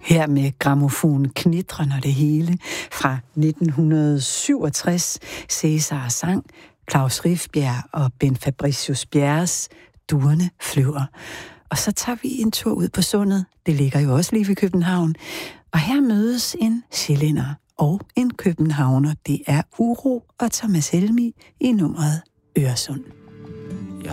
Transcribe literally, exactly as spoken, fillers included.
Her med grammofonen knitren og det hele fra nitten syvogtres. Cæsar sang, Klaus Rifbjerg og Ben Fabricius Bjerres Duerne flyver. Og så tager vi en tur ud på Sundet. Det ligger jo også lige ved København. Og her mødes en sjællænder og en københavner. Det er Uro og Thomas Helmig i nummeret Øresund.